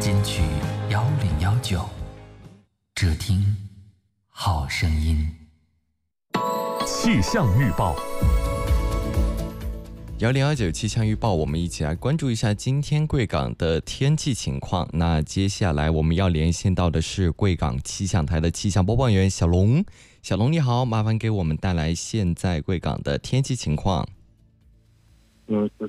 间取1019，只听好声音。 气象预报 1019气象预报，我们一起来关注一下今天贵港的天气情况。那接下来我们要连线到的是贵港气象台的气象播报员小龙。小龙你好，麻烦给我们带来现在贵港的天气情况。 首